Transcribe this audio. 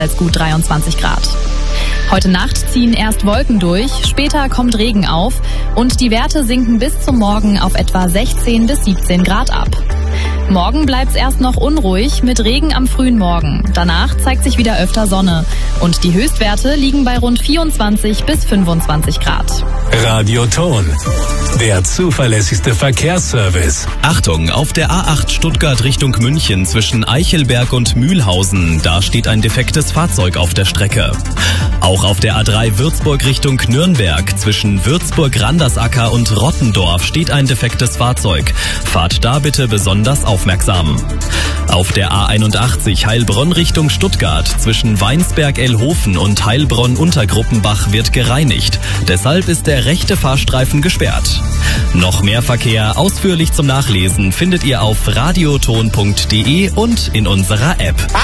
als gut 23 Grad. Heute Nacht ziehen erst Wolken durch, später kommt Regen auf und die Werte sinken bis zum Morgen auf etwa 16 bis 17 Grad ab. Morgen bleibt's erst noch unruhig mit Regen am frühen Morgen. Danach zeigt sich wieder öfter Sonne und die Höchstwerte liegen bei rund 24 bis 25 Grad. Radio Ton, der zuverlässigste Verkehrsservice. Achtung, auf der A8 Stuttgart Richtung München zwischen Eichelberg und Mühlhausen, da steht ein defektes Fahrzeug auf der Strecke. Auch auf der A3 Würzburg Richtung Nürnberg zwischen Würzburg-Randersacker und Rottendorf steht ein defektes Fahrzeug. Fahrt da bitte besonders aufmerksam. Auf der A81 Heilbronn Richtung Stuttgart zwischen Weinsberg-Elhofen und Heilbronn-Untergruppenbach wird gereinigt. Deshalb ist der rechte Fahrstreifen gesperrt. Noch mehr Verkehr ausführlich zum Nachlesen findet ihr auf radioton.de und in unserer App.